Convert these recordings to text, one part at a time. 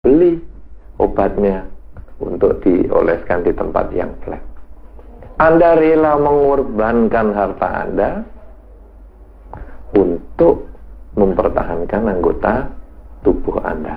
beli obatnya untuk dioleskan di tempat yang flat. Anda rela mengorbankan harta Anda untuk mempertahankan anggota tubuh Anda.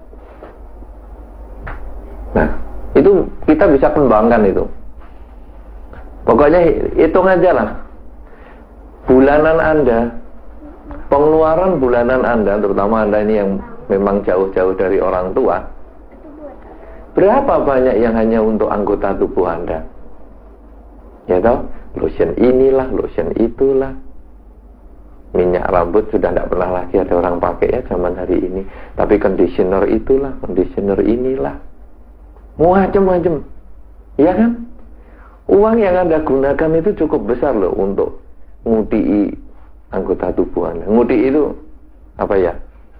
Nah, itu kita bisa kembangkan itu. Pokoknya hitung aja lah. Bulanan Anda, pengeluaran bulanan Anda, terutama Anda ini yang memang jauh-jauh dari orang tua, berapa banyak yang hanya untuk anggota tubuh Anda? Ya toh, lotion inilah, lotion itulah. Minyak rambut sudah tidak pernah lagi ada orang pakai ya zaman hari ini. Tapi conditioner itulah, conditioner inilah. Macam-macam. Ya kan? Uang yang Anda gunakan itu cukup besar loh untuk ngutii anggota tubuh Anda. Ngutii itu apa ya?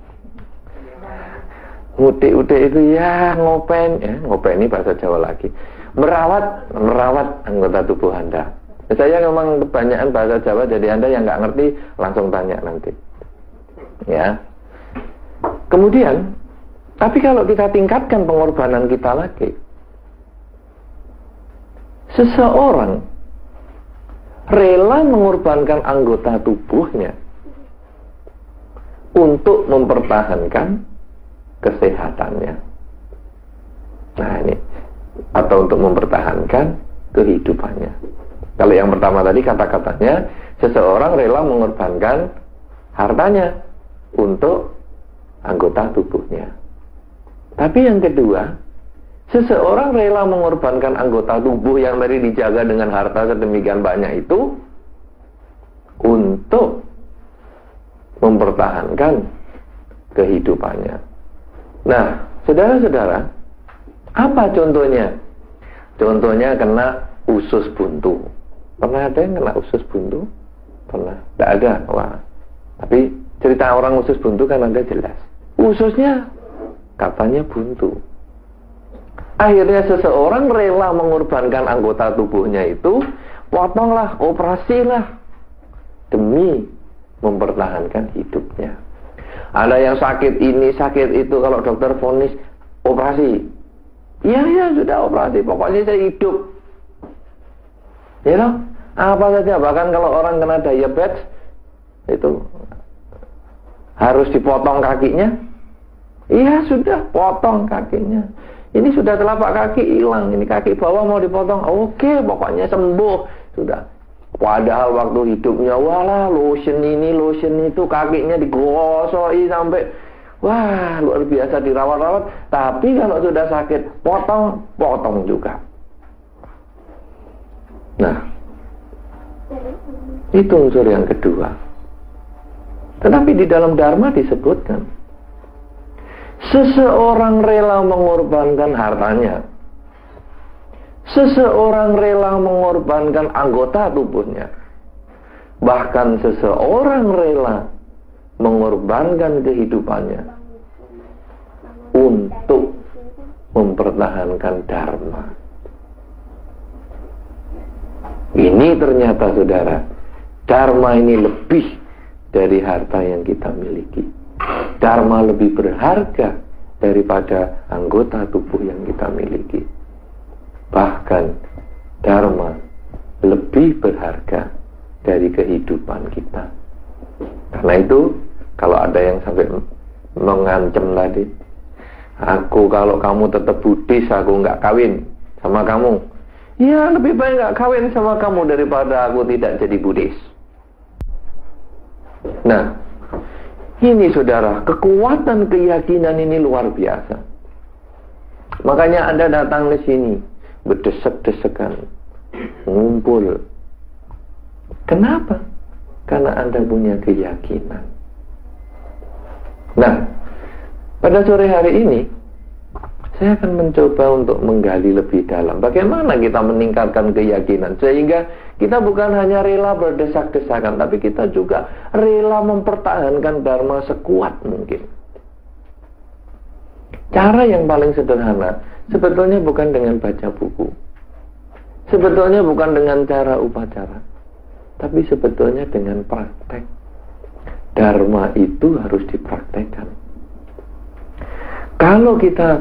Ngutih itu ya ngopen, ngopen ini bahasa Jawa lagi. Merawat anggota tubuh Anda. Saya memang kebanyakan bahasa Jawa, jadi Anda yang nggak ngerti langsung tanya nanti. Ya. Kemudian, tapi kalau kita tingkatkan pengorbanan kita lagi, seseorang rela mengorbankan anggota tubuhnya untuk mempertahankan kesehatannya. Nah ini, atau untuk mempertahankan kehidupannya. Kalau yang pertama tadi kata-katanya, seseorang rela mengorbankan hartanya untuk anggota tubuhnya. Tapi yang kedua, seseorang rela mengorbankan anggota tubuh yang tadi dijaga dengan harta sedemikian banyak itu untuk mempertahankan kehidupannya. Nah, saudara-saudara, apa contohnya? Contohnya kena usus buntu. Pernah ada yang kena usus buntu? Pernah? Tidak ada. Wah. Tapi cerita orang usus buntu kan ada jelas. Ususnya katanya buntu. Akhirnya seseorang rela mengorbankan anggota tubuhnya itu, potonglah, operasilah, demi mempertahankan hidupnya. Ada yang sakit ini, sakit itu, kalau dokter vonis operasi, ya sudah operasi, pokoknya saya hidup. Ya loh, apa saja, bahkan kalau orang kena diabetes itu harus dipotong kakinya. Iya sudah, potong kakinya. Ini sudah telapak kaki hilang, ini kaki bawah mau dipotong. Oke, pokoknya sembuh. Sudah. Padahal waktu hidupnya, walah lotion ini, lotion itu, kakinya digosoi sampai, wah luar biasa dirawat-rawat. Tapi kalau sudah sakit, potong juga. Nah, itu unsur yang kedua. Tetapi di dalam Dharma disebutkan, seseorang rela mengorbankan hartanya, seseorang rela mengorbankan anggota tubuhnya, bahkan seseorang rela mengorbankan kehidupannya untuk mempertahankan Dharma. Ini ternyata saudara, Dharma ini lebih dari harta yang kita miliki. Dharma lebih berharga daripada anggota tubuh yang kita miliki. Bahkan Dharma lebih berharga dari kehidupan kita. Karena itu, kalau ada yang sampai mengancam tadi, aku kalau kamu tetap Buddhis, aku nggak kawin sama kamu. Ya lebih baik nggak kawin sama kamu daripada aku tidak jadi Buddhis. Nah, ini saudara, kekuatan keyakinan ini luar biasa. Makanya Anda datang ke sini berdesek-desekan, ngumpul. Kenapa? Karena Anda punya keyakinan. Nah, pada sore hari ini saya akan mencoba untuk menggali lebih dalam bagaimana kita meningkatkan keyakinan sehingga kita bukan hanya rela berdesak-desakan, tapi kita juga rela mempertahankan Dharma sekuat mungkin. Cara yang paling sederhana sebetulnya bukan dengan baca buku, sebetulnya bukan dengan cara upacara, tapi sebetulnya dengan praktek. Dharma itu harus dipraktekkan. Kalau kita